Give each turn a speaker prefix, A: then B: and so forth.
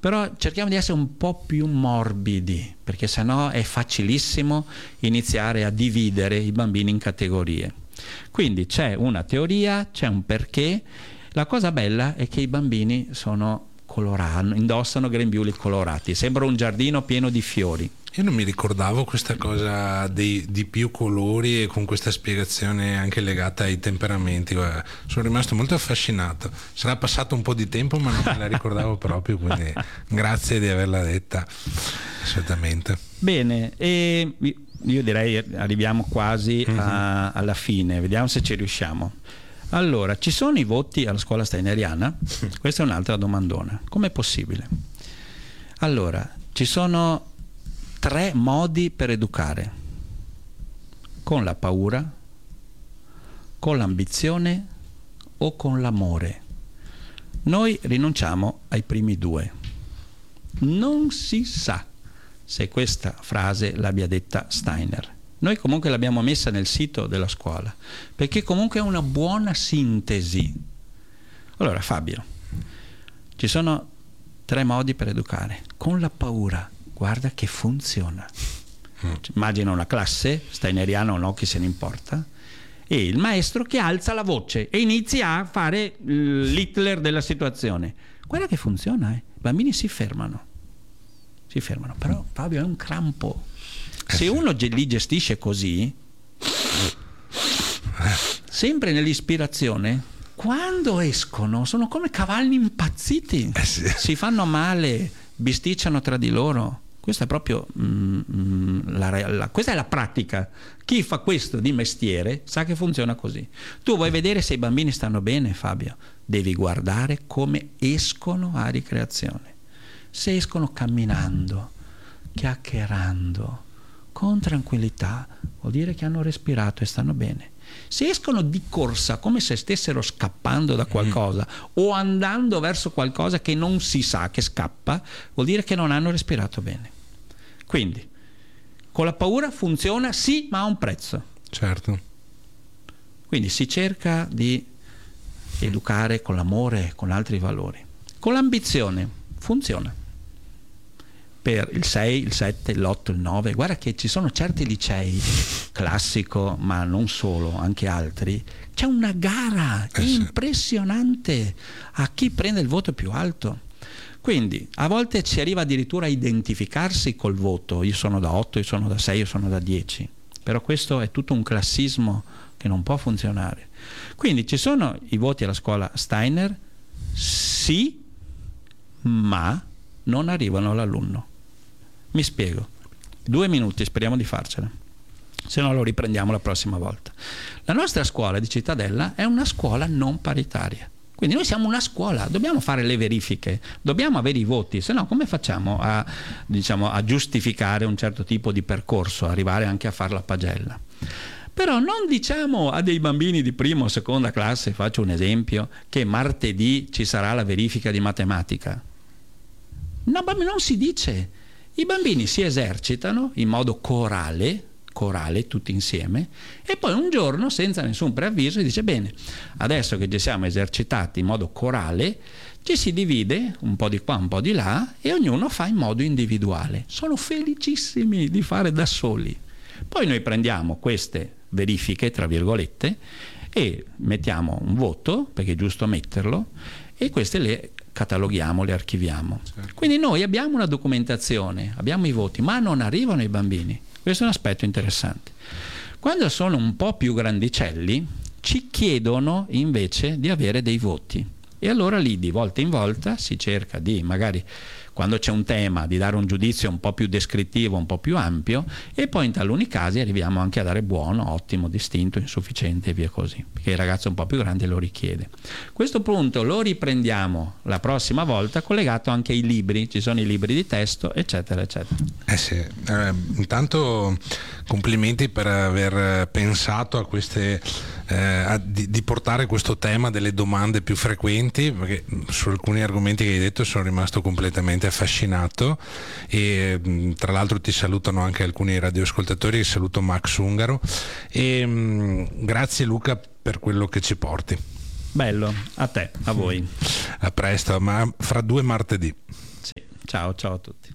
A: Però cerchiamo di essere un po' più morbidi, perché sennò è facilissimo iniziare a dividere i bambini in categorie. Quindi c'è una teoria, c'è un perché. La cosa bella è che i bambini sono colorati, indossano grembiuli colorati, sembra un giardino pieno di fiori.
B: Io non mi ricordavo questa cosa di più colori, e con questa spiegazione anche legata ai temperamenti. Guarda, sono rimasto molto affascinato. Sarà passato un po' di tempo, ma non me la ricordavo proprio, quindi grazie di averla detta. Assolutamente.
A: Bene, e io direi arriviamo quasi alla fine, vediamo se ci riusciamo. Allora, ci sono i voti alla scuola steineriana? Questa è un'altra domandona. Com'è possibile? Allora, ci sono 3 modi per educare: con la paura, con l'ambizione o con l'amore. Noi rinunciamo ai primi 2. Non si sa se questa frase l'abbia detta Steiner. Noi comunque l'abbiamo messa nel sito della scuola, perché comunque è una buona sintesi. Allora, Fabio, ci sono 3 modi per educare. Con la paura, guarda che funziona. Immagina una classe, steineriana o no, chi se ne importa, e il maestro che alza la voce e inizia a fare l'Hitler della situazione. Guarda che funziona, I bambini si fermano. Però Fabio è un crampo. Se uno li gestisce così, sempre nell'ispirazione, quando escono sono come cavalli impazziti, si fanno male, bisticciano tra di loro. Questa è proprio questa è la pratica. Chi fa questo di mestiere sa che funziona così. Tu vuoi vedere se i bambini stanno bene, Fabio? Devi guardare come escono a ricreazione. Se escono camminando, chiacchierando, con tranquillità, vuol dire che hanno respirato e stanno bene. Se escono di corsa come se stessero scappando da qualcosa o andando verso qualcosa che non si sa che scappa, vuol dire che non hanno respirato bene. Quindi con la paura funziona sì, ma ha un prezzo.
B: Certo.
A: Quindi si cerca di educare con l'amore, con altri valori. Con l'ambizione funziona. Per il 6, il 7, l'8, il 9, guarda che ci sono certi licei, classico, ma non solo, anche altri, c'è una gara impressionante a chi prende il voto più alto. Quindi a volte si arriva addirittura a identificarsi col voto: io sono da 8, io sono da 6, io sono da 10. Però questo è tutto un classismo che non può funzionare. Quindi ci sono i voti alla scuola Steiner, sì, ma non arrivano all'alunno. Mi spiego. 2 minuti, speriamo di farcela, se no lo riprendiamo la prossima volta. La nostra scuola di Cittadella è una scuola non paritaria. Quindi noi siamo una scuola, dobbiamo fare le verifiche, dobbiamo avere i voti, se no come facciamo a giustificare un certo tipo di percorso, arrivare anche a fare la pagella? Però non diciamo a dei bambini di prima o seconda classe, faccio un esempio, che martedì ci sarà la verifica di matematica. No, non si dice. I bambini si esercitano in modo corale tutti insieme, e poi un giorno, senza nessun preavviso, dice: bene, adesso che ci siamo esercitati in modo corale, ci si divide un po' di qua, un po' di là, e ognuno fa in modo individuale. Sono felicissimi di fare da soli. Poi noi prendiamo queste verifiche, tra virgolette, e mettiamo un voto, perché è giusto metterlo, e queste le cataloghiamo, le archiviamo. Certo. Quindi noi abbiamo una documentazione, abbiamo i voti, ma non arrivano i bambini. Questo è un aspetto interessante. Quando sono un po' più grandicelli, ci chiedono invece di avere dei voti, e allora lì di volta in volta si cerca di, magari quando c'è un tema, di dare un giudizio un po' più descrittivo, un po' più ampio, e poi in taluni casi arriviamo anche a dare buono, ottimo, distinto, insufficiente e via così, perché il ragazzo un po' più grande lo richiede. Questo punto lo riprendiamo la prossima volta, collegato anche ai libri, ci sono i libri di testo, eccetera, eccetera.
B: Intanto complimenti per aver pensato a queste di portare questo tema delle domande più frequenti, perché su alcuni argomenti che hai detto sono rimasto completamente affascinato, e tra l'altro ti salutano anche alcuni radioascoltatori, saluto Max Ungaro, e grazie Luca per quello che ci porti.
A: Bello, a te, a voi.
B: A presto, ma fra 2 martedì.
A: Sì. Ciao a tutti.